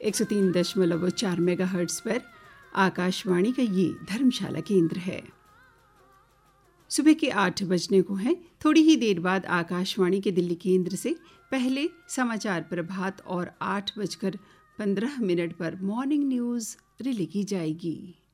103.4 megahertz पर आकाशवाणी का ये धर्मशाला केंद्र है। सुबह के 8 बजने को है। थोड़ी ही देर बाद आकाशवाणी के दिल्ली केंद्र से पहले समाचार प्रभात और 8:15 पर मॉर्निंग न्यूज़ रिले की जाएगी।